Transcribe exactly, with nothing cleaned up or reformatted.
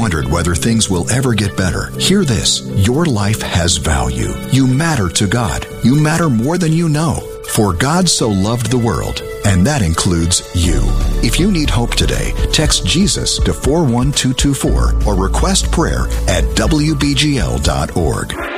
wondered whether things will ever get better, hear this. Your life has value. You matter to God. You matter more than you know. For God so loved the world, and that includes you. If you need hope today, text Jesus to four one two two four or request prayer at W B G L dot org.